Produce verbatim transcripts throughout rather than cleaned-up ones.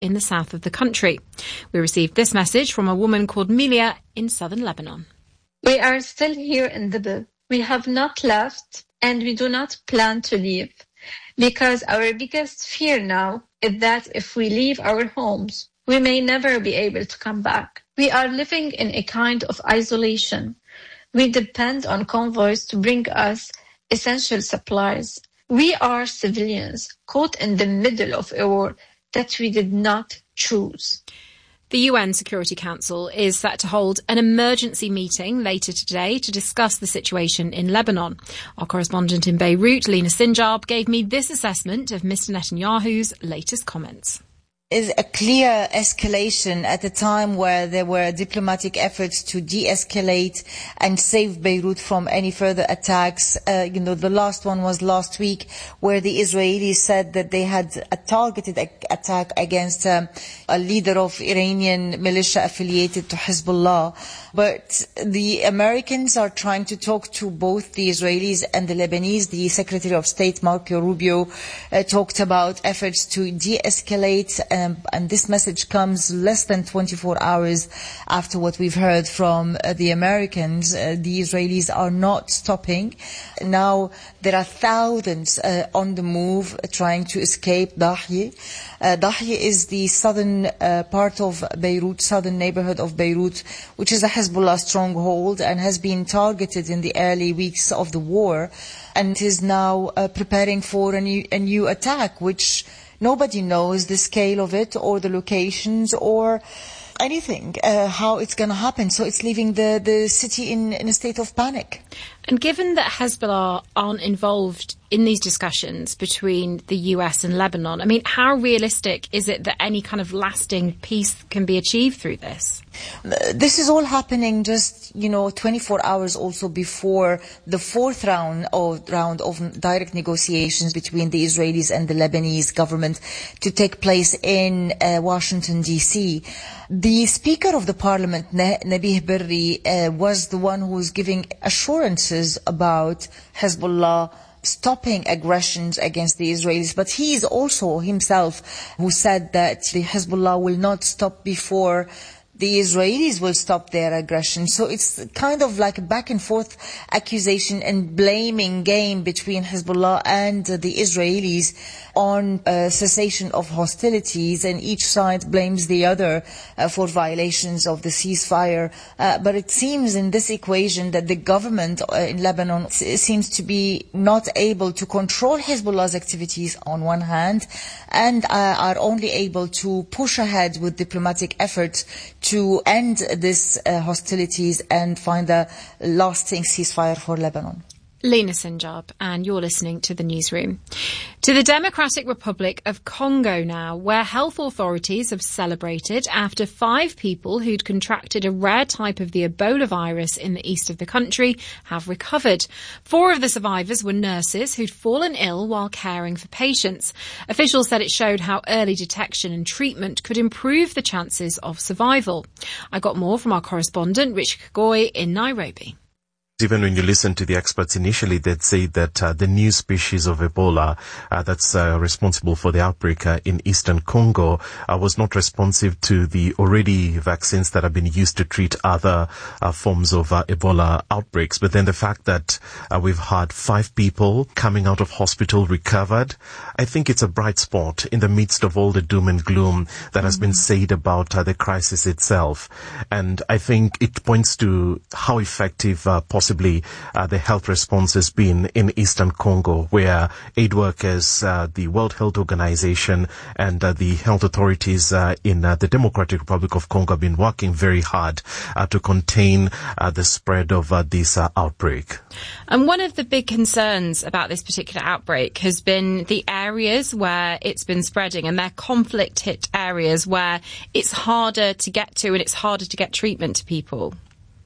in the south of the country. We received this message from a woman called Milia in southern Lebanon. We are still here in Dibble. We have not left and we do not plan to leave, because our biggest fear now is that if we leave our homes, we may never be able to come back. We are living in a kind of isolation. We depend on convoys to bring us essential supplies. We are civilians caught in the middle of a war that we did not choose. The U N Security Council is set to hold an emergency meeting later today to discuss the situation in Lebanon. Our correspondent in Beirut, Lina Sinjab, gave me this assessment of Mister Netanyahu's latest comments. Is a clear escalation at a time where there were diplomatic efforts to de-escalate and save Beirut from any further attacks. Uh, you know, the last one was last week, where the Israelis said that they had a targeted a- attack against um, a leader of Iranian militia affiliated to Hezbollah. But the Americans are trying to talk to both the Israelis and the Lebanese. The Secretary of State, Marco Rubio, uh, talked about efforts to de-escalate, um, and this message comes less than twenty-four hours after what we've heard from uh, the Americans. Uh, the Israelis are not stopping. Now there are thousands uh, on the move uh, trying to escape Dahye. Uh, Dahye is the southern uh, part of Beirut, southern neighborhood of Beirut, which is a Hezbollah stronghold and has been targeted in the early weeks of the war, and is now uh, preparing for a new, a new attack, which nobody knows the scale of it or the locations or anything, uh, how it's going to happen. So it's leaving the, the city in, in a state of panic. And given that Hezbollah aren't involved in these discussions between the U S and Lebanon, I mean, how realistic is it that any kind of lasting peace can be achieved through this? This is all happening just, you know, twenty-four hours also before the fourth round of, round of direct negotiations between the Israelis and the Lebanese government to take place in uh, Washington, D C. The Speaker of the Parliament, Nabih Berri, uh, was the one who was giving assurances about Hezbollah stopping aggressions against the Israelis. But he is also himself who said that the Hezbollah will not stop before the Israelis will stop their aggression. So it's kind of like a back and forth accusation and blaming game between Hezbollah and uh, the Israelis on uh, cessation of hostilities, and each side blames the other uh, for violations of the ceasefire. Uh, but it seems in this equation that the government uh, in Lebanon s- seems to be not able to control Hezbollah's activities on one hand, and uh, are only able to push ahead with diplomatic efforts to end this uh, hostilities and find a lasting ceasefire for Lebanon. Lina Sinjab, and you're listening to The Newsroom. To the Democratic Republic of Congo now, where health authorities have celebrated after five people who'd contracted a rare type of the Ebola virus in the east of the country have recovered. Four of the survivors were nurses who'd fallen ill while caring for patients. Officials said it showed how early detection and treatment could improve the chances of survival. I got more from our correspondent, Rich Kagoi in Nairobi. Even when you listen to the experts initially, they'd say that uh, the new species of Ebola uh, that's uh, responsible for the outbreak uh, in eastern Congo uh, was not responsive to the already vaccines that have been used to treat other uh, forms of uh, Ebola outbreaks. But then the fact that uh, we've had five people coming out of hospital recovered, I think it's a bright spot in the midst of all the doom and gloom that mm-hmm. has been said about uh, the crisis itself. And I think it points to how effective uh, possible Uh, the health response has been in eastern Congo, where aid workers, uh, the World Health Organization, and uh, the health authorities uh, in uh, the Democratic Republic of Congo have been working very hard uh, to contain uh, the spread of uh, this uh, outbreak. And one of the big concerns about this particular outbreak has been the areas where it's been spreading, and they're conflict-hit areas where it's harder to get to and it's harder to get treatment to people.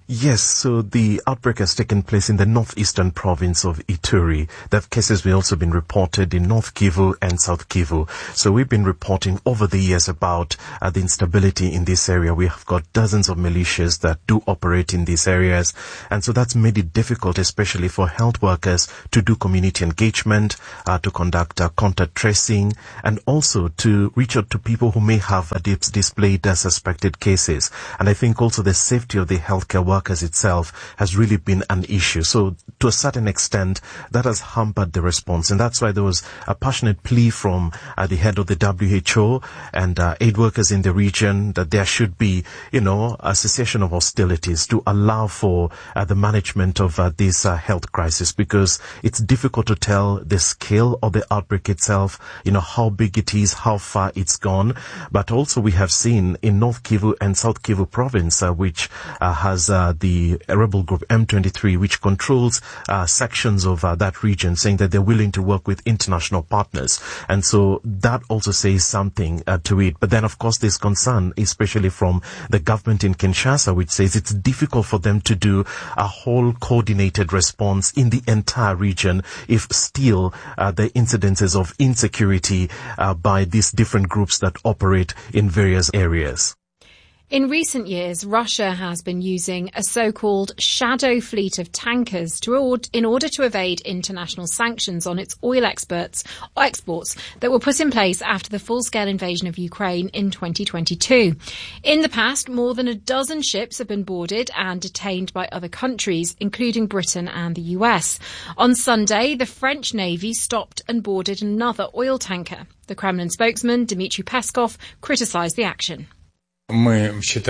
Yes, so the outbreak has taken place in the northeastern province of Ituri. That cases have also been reported in North Kivu and South Kivu. So we've been reporting over the years about uh, the instability in this area. We have got dozens of militias that do operate in these areas. And so that's made it difficult, especially for health workers, to do community engagement, uh, to conduct uh, contact tracing, and also to reach out to people who may have uh, dis- displayed uh, suspected cases. And I think also the safety of the healthcare workers workers itself has really been an issue. So to a certain extent, that has hampered the response. And that's why there was a passionate plea from uh, the head of the W H O and uh, aid workers in the region that there should be, you know, a cessation of hostilities to allow for uh, the management of uh, this uh, health crisis, because it's difficult to tell the scale of the outbreak itself, you know, how big it is, how far it's gone. But also we have seen in North Kivu and South Kivu province, uh, which uh, has uh, the rebel group M twenty-three, which controls uh, sections of uh, that region, saying that they're willing to work with international partners. And so that also says something uh, to it. But then, of course, there's concern, especially from the government in Kinshasa, which says it's difficult for them to do a whole coordinated response in the entire region if still uh, the incidences of insecurity uh, by these different groups that operate in various areas. In recent years, Russia has been using a so-called shadow fleet of tankers to, in order to evade international sanctions on its oil exports, exports that were put in place after the full-scale invasion of Ukraine in twenty twenty-two. In the past, more than a dozen ships have been boarded and detained by other countries, including Britain and the U S. On Sunday, the French Navy stopped and boarded another oil tanker. The Kremlin spokesman, Dmitry Peskov, criticised the action. We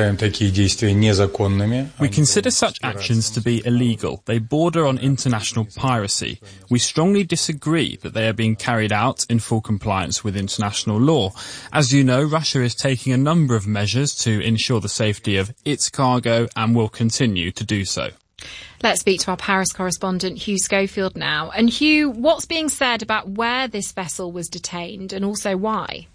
consider such actions to be illegal. They border on international piracy. We strongly disagree that they are being carried out in full compliance with international law. As you know, Russia is taking a number of measures to ensure the safety of its cargo and will continue to do so. Let's speak to our Paris correspondent, Hugh Schofield, now. And Hugh, what's being said about where this vessel was detained and also why?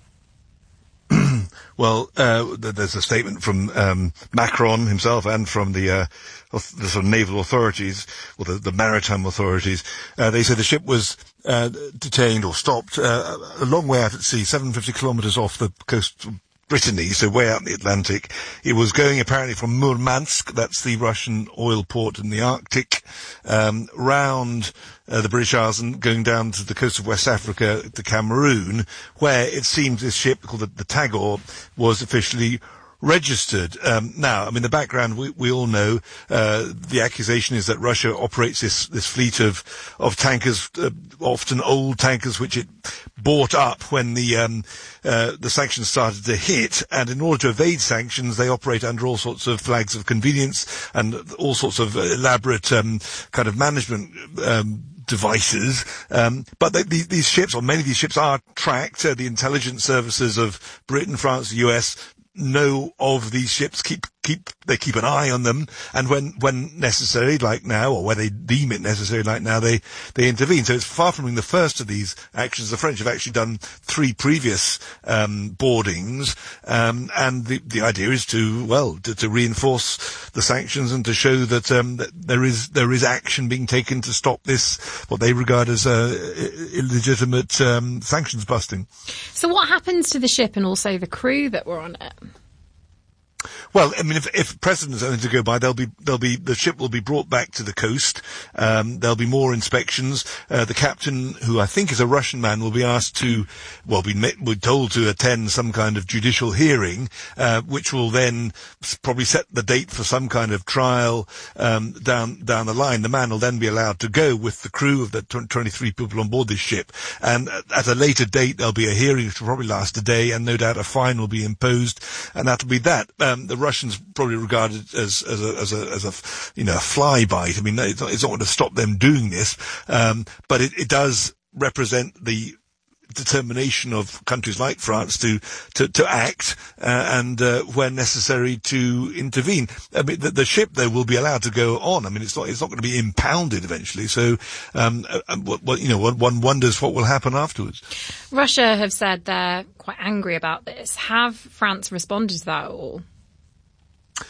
Well, uh, there's a statement from um, Macron himself and from the, uh, the sort of naval authorities, or the, the maritime authorities. Uh, they said the ship was uh, detained or stopped uh, a long way out at sea, seven hundred fifty kilometres off the coast of Brittany, so way out in the Atlantic. It was going apparently from Murmansk, that's the Russian oil port in the Arctic, um, round uh, the British Isles and going down to the coast of West Africa to Cameroon, where it seems this ship called the, the Tagore was officially registered. Um, now, I mean, the background we, we all know. Uh, the accusation is that Russia operates this this fleet of of tankers, uh, often old tankers, which it bought up when the um, uh, the sanctions started to hit. And in order to evade sanctions, they operate under all sorts of flags of convenience and all sorts of elaborate um, kind of management Um, devices, um, but they, these, these ships, or many of these ships, are tracked. Uh, the intelligence services of Britain, France, the U S know of these ships, keep keep they keep an eye on them, and when when necessary, like now, or when they deem it necessary, like now, they they intervene. So it's far from being the first of these actions. The French have actually done three previous um, boardings, um, and the the idea is to well to, to reinforce the sanctions and to show that, um, that there is there is action being taken to stop this, what they regard as uh, illegitimate um, sanctions busting. So what happens to the ship and also the crew that were on it? Well, I mean, if, if precedent's only to go by, there'll be, there'll be, the ship will be brought back to the coast. Um, there'll be more inspections. Uh, the captain, who I think is a Russian man, will be asked to, well, be met, we're told to attend some kind of judicial hearing, uh, which will then probably set the date for some kind of trial, um, down, down the line. The man will then be allowed to go with the crew of the twenty-three people on board this ship. And at a later date, there'll be a hearing which will probably last a day, and no doubt a fine will be imposed, and that'll be that. Um, the Russians probably regard it as, as a, as a, as a, you know, a fly bite. I mean, it's not, it's not going to stop them doing this, um, but it, it does represent the determination of countries like France to, to, to act, uh, and, uh, where necessary to intervene. I mean, the, the ship, though, will be allowed to go on. I mean, it's not, it's not going to be impounded eventually. So, um, uh, what, you know, one, one wonders what will happen afterwards. Russia have said they're quite angry about this. Have France responded to that at all?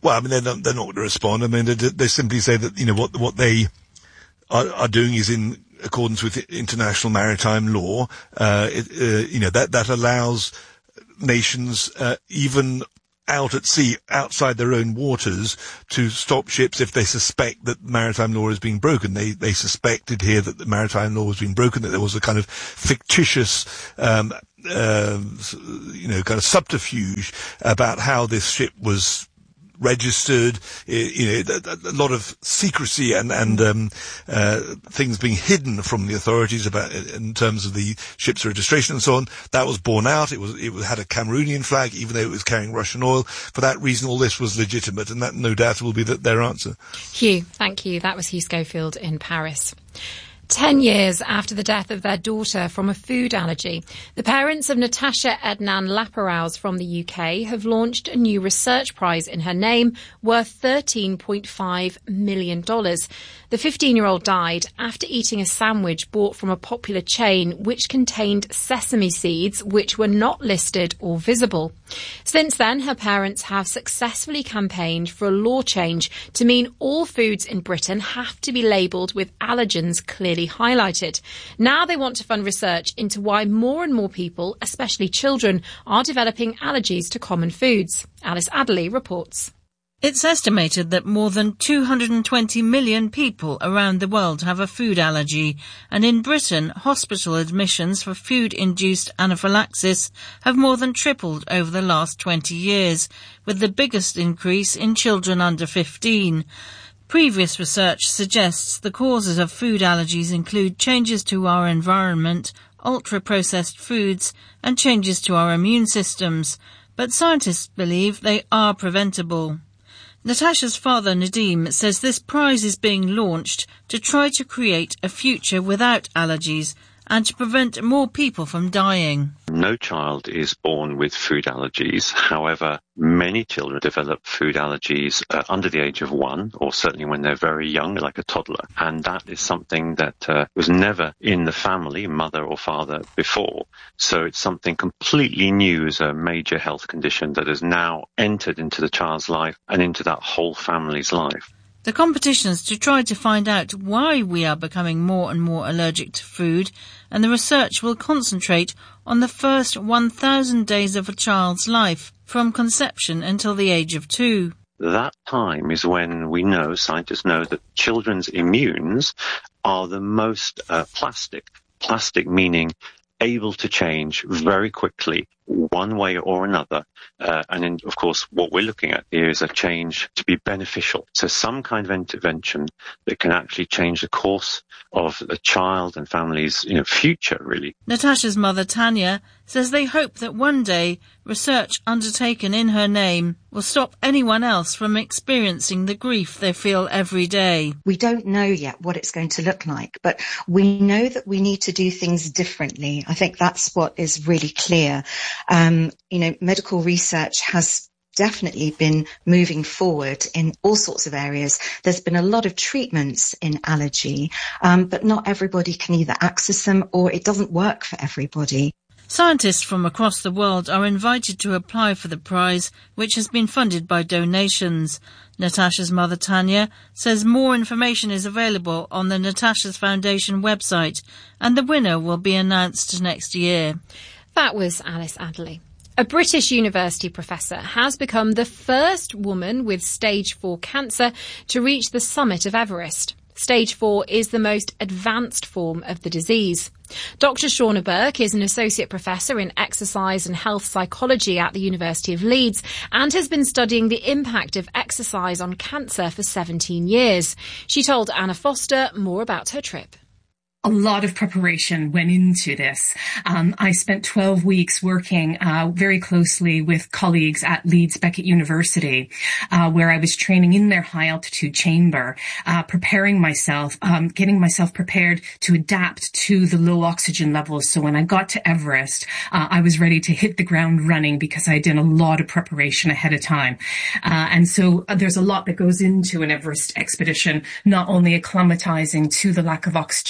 Well, I mean, they're not, they're not going to respond. I mean, they, they simply say that, you know, what, what they are, are doing is in accordance with international maritime law. Uh, it, uh, you know, that, that allows nations, uh, even out at sea, outside their own waters, to stop ships if they suspect that maritime law is being broken. They, they suspected here that the maritime law was being broken, that there was a kind of fictitious, um, uh, you know, kind of subterfuge about how this ship was registered, you know, a lot of secrecy and, and, um, uh, things being hidden from the authorities about, in terms of the ship's registration and so on. That was borne out. It was, it had a Cameroonian flag, even though it was carrying Russian oil. For that reason, all this was legitimate, and that no doubt will be the, their answer. Hugh, thank you. That was Hugh Schofield in Paris. Ten years after the death of their daughter from a food allergy, the parents of Natasha Ednan Laperouse from the U K have launched a new research prize in her name worth thirteen point five million dollars. The fifteen-year-old died after eating a sandwich bought from a popular chain which contained sesame seeds which were not listed or visible. Since then, her parents have successfully campaigned for a law change to mean all foods in Britain have to be labelled with allergens clearly highlighted. Now they want to fund research into why more and more people, especially children, are developing allergies to common foods. Alice Adderley reports. It's estimated that more than two hundred twenty million people around the world have a food allergy, and in Britain, hospital admissions for food-induced anaphylaxis have more than tripled over the last twenty years, with the biggest increase in children under fifteen. Previous research suggests the causes of food allergies include changes to our environment, ultra-processed foods, and changes to our immune systems, but scientists believe they are preventable. Natasha's father, Nadim, says this prize is being launched to try to create a future without allergies and to prevent more people from dying. No child is born with food allergies. However, many children develop food allergies uh, under the age of one, or certainly when they're very young, like a toddler. And that is something that uh, was never in the family, mother or father, before. So it's something completely new as a major health condition that has now entered into the child's life and into that whole family's life. The competition's to try to find out why we are becoming more and more allergic to food, and the research will concentrate on the first one thousand days of a child's life, from conception until the age of two. That time is when we know, scientists know, that children's immunes are the most uh, plastic. Plastic meaning able to change very quickly, one way or another. Uh, and then, of course, what we're looking at here is a change to be beneficial. So some kind of intervention that can actually change the course of a child and family's, you know, future, really. Natasha's mother, Tanya, says they hope that one day research undertaken in her name will stop anyone else from experiencing the grief they feel every day. We don't know yet what it's going to look like, but we know that we need to do things differently. I think that's what is really clear. Um, you know, medical research has definitely been moving forward in all sorts of areas. There's been a lot of treatments in allergy, um, but not everybody can either access them or it doesn't work for everybody. Scientists from across the world are invited to apply for the prize, which has been funded by donations. Natasha's mother, Tanya, says more information is available on the Natasha's Foundation website, and the winner will be announced next year. That was Alice Adderley. A British university professor has become the first woman with stage four cancer to reach the summit of Everest. Stage four is the most advanced form of the disease. Doctor Shauna Burke is an associate professor in exercise and health psychology at the University of Leeds and has been studying the impact of exercise on cancer for seventeen years. She told Anna Foster more about her trip. A lot of preparation went into this. Um, I spent twelve weeks working uh, very closely with colleagues at Leeds Beckett University, uh, where I was training in their high-altitude chamber, uh, preparing myself, um, getting myself prepared to adapt to the low oxygen levels. So when I got to Everest, uh, I was ready to hit the ground running because I did a lot of preparation ahead of time. Uh, and so uh, there's a lot that goes into an Everest expedition, not only acclimatizing to the lack of oxygen there,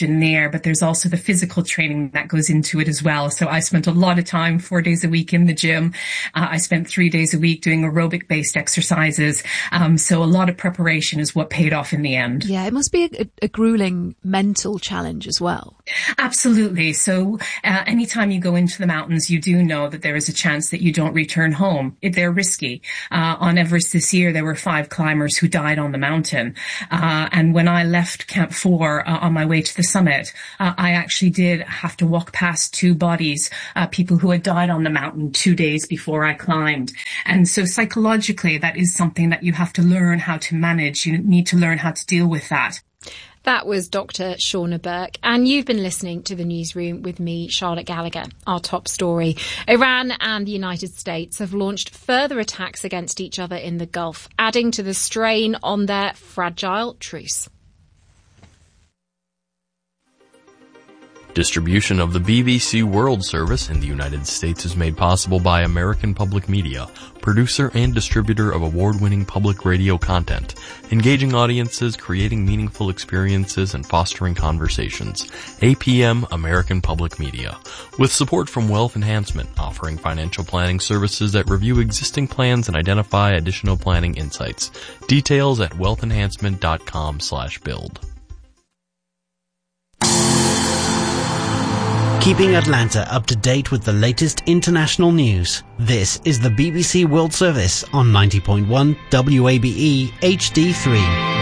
there, but there's also the physical training that goes into it as well. So I spent a lot of time, four days a week in the gym. Uh, I spent three days a week doing aerobic-based exercises. Um, so a lot of preparation is what paid off in the end. Yeah, it must be a, a grueling mental challenge as well. Absolutely. So uh, anytime you go into the mountains, you do know that there is a chance that you don't return home. If they're risky. Uh, on Everest this year, there were five climbers who died on the mountain. Uh, and when I left Camp four uh, on my way to the summit, uh, I actually did have to walk past two bodies, uh, people who had died on the mountain two days before I climbed. And so psychologically, that is something that you have to learn how to manage. You need to learn how to deal with that. That was Doctor Shauna Burke, and you've been listening to the Newsroom with me, Charlotte Gallagher. Our top story: Iran and the United States have launched further attacks against each other in the Gulf, adding to the strain on their fragile truce. Distribution of the B B C World Service in the United States is made possible by American Public Media, producer and distributor of award-winning public radio content, engaging audiences, creating meaningful experiences, and fostering conversations. A P M American Public Media, with support from Wealth Enhancement, offering financial planning services that review existing plans and identify additional planning insights. Details at wealth enhancement dot com slash build. Keeping Atlanta up to date with the latest international news. This is the B B C World Service on ninety point one W A B E H D three.